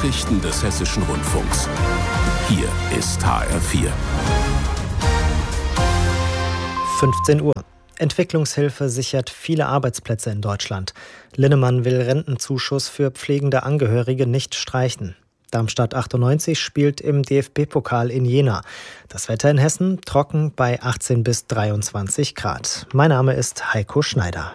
Nachrichten des Hessischen Rundfunks. Hier ist HR4. 15 Uhr. Entwicklungshilfe sichert viele Arbeitsplätze in Deutschland. Linnemann will Rentenzuschuss für pflegende Angehörige nicht streichen. Darmstadt 98 spielt im DFB-Pokal in Jena. Das Wetter in Hessen trocken bei 18 bis 23 Grad. Mein Name ist Heiko Schneider.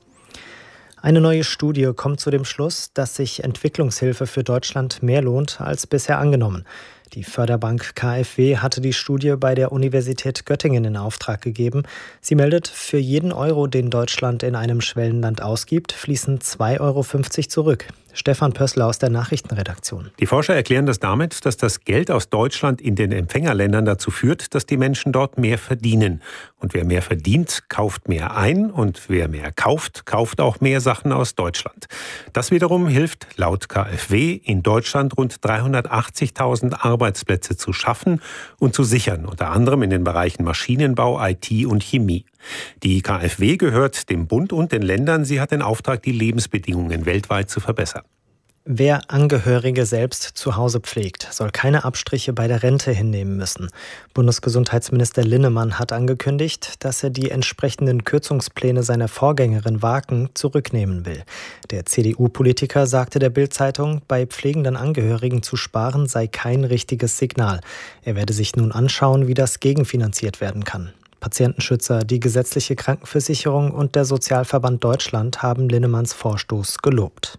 Eine neue Studie kommt zu dem Schluss, dass sich Entwicklungshilfe für Deutschland mehr lohnt als bisher angenommen. Die Förderbank KfW hatte die Studie bei der Universität Göttingen in Auftrag gegeben. Sie meldet, für jeden Euro, den Deutschland in einem Schwellenland ausgibt, fließen 2,50 Euro zurück. Stefan Pössler aus der Nachrichtenredaktion. Die Forscher erklären das damit, dass das Geld aus Deutschland in den Empfängerländern dazu führt, dass die Menschen dort mehr verdienen. Und wer mehr verdient, kauft mehr ein. Und wer mehr kauft, kauft auch mehr Sachen aus Deutschland. Das wiederum hilft laut KfW in Deutschland rund 380.000 Arbeitsplätze zu schaffen und zu sichern, unter anderem in den Bereichen Maschinenbau, IT und Chemie. Die KfW gehört dem Bund und den Ländern. Sie hat den Auftrag, die Lebensbedingungen weltweit zu verbessern. Wer Angehörige selbst zu Hause pflegt, soll keine Abstriche bei der Rente hinnehmen müssen. Bundesgesundheitsminister Linnemann hat angekündigt, dass er die entsprechenden Kürzungspläne seiner Vorgängerin Waken zurücknehmen will. Der CDU-Politiker sagte der Bild-Zeitung, bei pflegenden Angehörigen zu sparen sei kein richtiges Signal. Er werde sich nun anschauen, wie das gegenfinanziert werden kann. Patientenschützer, die gesetzliche Krankenversicherung und der Sozialverband Deutschland haben Linnemanns Vorstoß gelobt.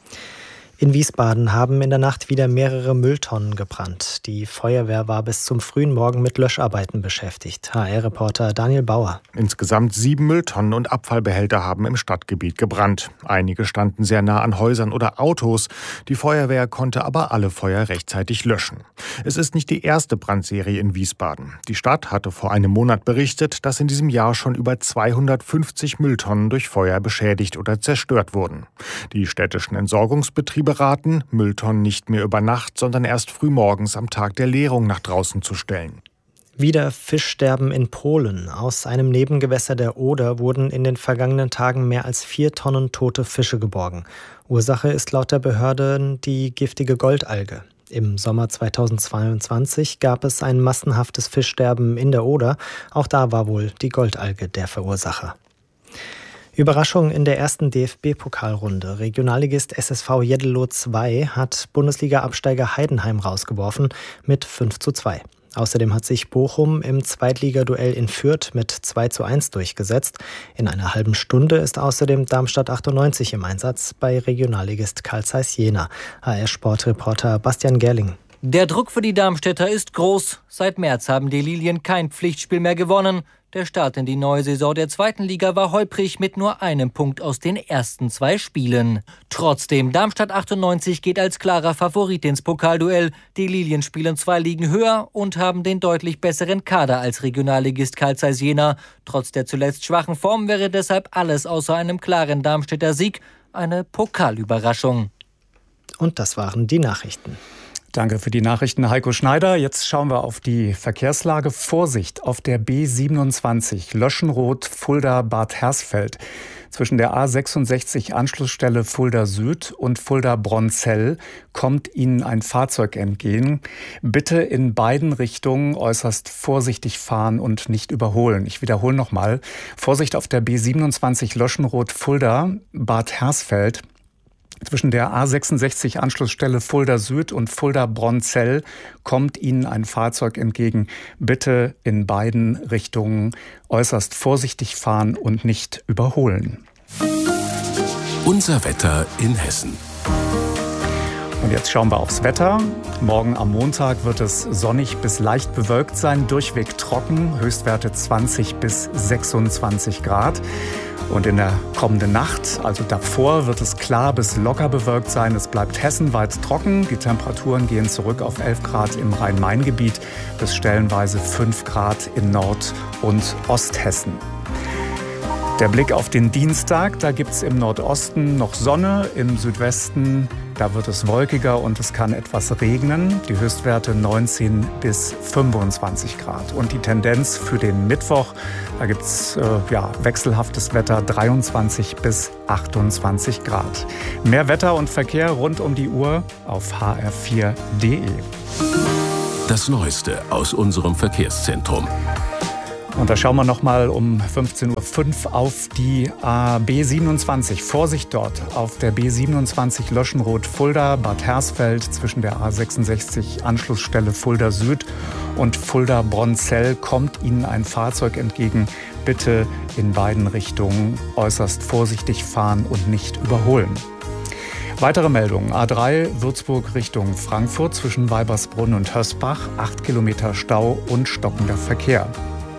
In Wiesbaden haben in der Nacht wieder mehrere Mülltonnen gebrannt. Die Feuerwehr war bis zum frühen Morgen mit Löscharbeiten beschäftigt. HR-Reporter Daniel Bauer. Insgesamt 7 Mülltonnen und Abfallbehälter haben im Stadtgebiet gebrannt. Einige standen sehr nah an Häusern oder Autos. Die Feuerwehr konnte aber alle Feuer rechtzeitig löschen. Es ist nicht die erste Brandserie in Wiesbaden. Die Stadt hatte vor einem Monat berichtet, dass in diesem Jahr schon über 250 Mülltonnen durch Feuer beschädigt oder zerstört wurden. Die städtischen Entsorgungsbetriebe beraten, Mülltonnen nicht mehr über Nacht, sondern erst frühmorgens am Tag der Leerung nach draußen zu stellen. Wieder Fischsterben in Polen. Aus einem Nebengewässer der Oder wurden in den vergangenen Tagen mehr als 4 Tonnen tote Fische geborgen. Ursache ist laut der Behörden die giftige Goldalge. Im Sommer 2022 gab es ein massenhaftes Fischsterben in der Oder. Auch da war wohl die Goldalge der Verursacher. Überraschung in der ersten DFB-Pokalrunde. Regionalligist SSV Jeddelo 2 hat Bundesliga-Absteiger Heidenheim rausgeworfen mit 5:2. Außerdem hat sich Bochum im Zweitligaduell in Fürth mit 2:1 durchgesetzt. In einer halben Stunde ist außerdem Darmstadt 98 im Einsatz bei Regionalligist Carl Zeiss Jena. HR-Sportreporter Bastian Gerling. Der Druck für die Darmstädter ist groß. Seit März haben die Lilien kein Pflichtspiel mehr gewonnen. Der Start in die neue Saison der zweiten Liga war holprig mit nur einem Punkt aus den ersten 2 Spielen. Trotzdem, Darmstadt 98 geht als klarer Favorit ins Pokalduell. Die Lilien spielen 2 Ligen höher und haben den deutlich besseren Kader als Regionalligist Carl Zeiss Jena. Trotz der zuletzt schwachen Form wäre deshalb alles außer einem klaren Darmstädter Sieg eine Pokalüberraschung. Und das waren die Nachrichten. Danke für die Nachrichten, Heiko Schneider. Jetzt schauen wir auf die Verkehrslage. Vorsicht auf der B27 Löschenroth Fulda-Bad Hersfeld. Zwischen der A66 Anschlussstelle Fulda Süd und Fulda-Bronzell kommt Ihnen ein Fahrzeug entgegen. Bitte in beiden Richtungen äußerst vorsichtig fahren und nicht überholen. Ich wiederhole nochmal. Vorsicht auf der B27 Löschenroth Fulda-Bad Hersfeld. Zwischen der A66 Anschlussstelle Fulda Süd und Fulda-Bronzell kommt Ihnen ein Fahrzeug entgegen. Bitte in beiden Richtungen äußerst vorsichtig fahren und nicht überholen. Unser Wetter in Hessen. Und jetzt schauen wir aufs Wetter. Morgen am Montag wird es sonnig bis leicht bewölkt sein, durchweg trocken, Höchstwerte 20 bis 26 Grad. Und in der kommenden Nacht, also davor, wird es klar bis locker bewölkt sein. Es bleibt hessenweit trocken. Die Temperaturen gehen zurück auf 11 Grad im Rhein-Main-Gebiet bis stellenweise 5 Grad in Nord- und Osthessen. Der Blick auf den Dienstag, da gibt es im Nordosten noch Sonne, im Südwesten, da wird es wolkiger und es kann etwas regnen. Die Höchstwerte 19 bis 25 Grad. Und die Tendenz für den Mittwoch, da gibt es wechselhaftes Wetter, 23 bis 28 Grad. Mehr Wetter und Verkehr rund um die Uhr auf hr4.de. Das Neueste aus unserem Verkehrszentrum. Und da schauen wir nochmal um 15.05 Uhr auf die B27. Vorsicht dort auf der B27 Löschenroth-Fulda, Bad Hersfeld zwischen der A66 Anschlussstelle Fulda Süd und Fulda-Bronzell kommt Ihnen ein Fahrzeug entgegen. Bitte in beiden Richtungen äußerst vorsichtig fahren und nicht überholen. Weitere Meldungen. A3 Würzburg Richtung Frankfurt zwischen Weibersbrunn und Hösbach. 8 Kilometer Stau und stockender Verkehr.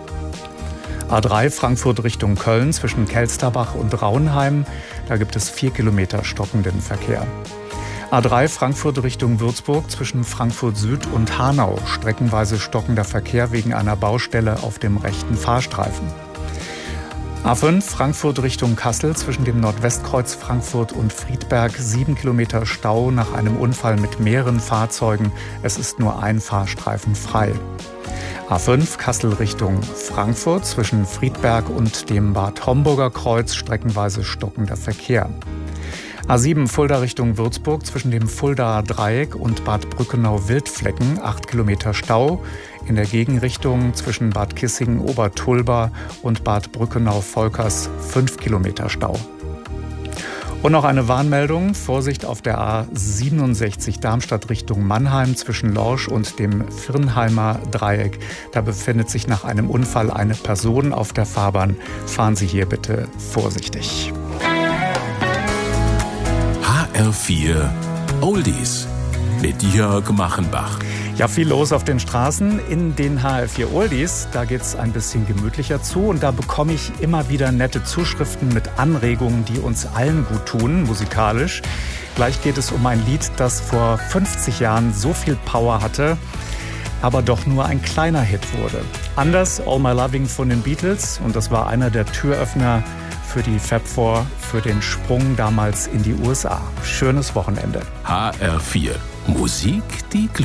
A3 Frankfurt Richtung Köln zwischen Kelsterbach und Raunheim. Da gibt es 4 Kilometer stockenden Verkehr. A3 Frankfurt Richtung Würzburg zwischen Frankfurt Süd und Hanau. Streckenweise stockender Verkehr wegen einer Baustelle auf dem rechten Fahrstreifen. A5 Frankfurt Richtung Kassel zwischen dem Nordwestkreuz Frankfurt und Friedberg. 7 Kilometer Stau nach einem Unfall mit mehreren Fahrzeugen. Es ist nur ein Fahrstreifen frei. A5 Kassel Richtung Frankfurt zwischen Friedberg und dem Bad Homburger Kreuz streckenweise stockender Verkehr. A7 Fulda Richtung Würzburg zwischen dem Fuldaer Dreieck und Bad Brückenau-Wildflecken 8 Kilometer Stau. In der Gegenrichtung zwischen Bad Kissingen-Obertulba und Bad Brückenau-Volkers 5 Kilometer Stau. Und noch eine Warnmeldung. Vorsicht auf der A67 Darmstadt Richtung Mannheim zwischen Lorsch und dem Firnheimer Dreieck. Da befindet sich nach einem Unfall eine Person auf der Fahrbahn. Fahren Sie hier bitte vorsichtig. HR4 Oldies mit Jörg Machenbach. Ja, viel los auf den Straßen. In den HR4 Oldies, da geht es ein bisschen gemütlicher zu. Und da bekomme ich immer wieder nette Zuschriften mit Anregungen, die uns allen gut tun, musikalisch. Gleich geht es um ein Lied, das vor 50 Jahren so viel Power hatte, aber doch nur ein kleiner Hit wurde. Anders All My Loving von den Beatles. Und das war einer der Türöffner für die Fab Four, für den Sprung damals in die USA. Schönes Wochenende. HR4 Musik, die Glück